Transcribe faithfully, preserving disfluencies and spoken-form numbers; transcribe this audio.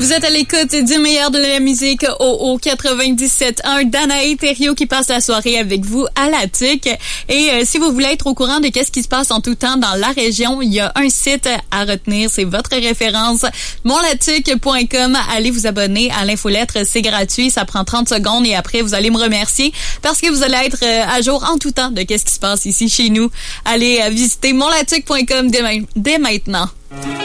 Vous êtes à l'écoute du meilleur de la musique au, au quatre-vingt-dix-sept un. Danae Thériault qui passe la soirée avec vous à la T U C. Et euh, si vous voulez être au courant de qu'est-ce qui se passe en tout temps dans la région, il y a un site à retenir, c'est votre référence, mon latuc point com. Allez vous abonner à l'infolettre, c'est gratuit, ça prend trente secondes et après vous allez me remercier parce que vous allez être euh, à jour en tout temps de qu'est-ce qui se passe ici chez nous. Allez euh, visiter mon latuc point com dès, dès maintenant.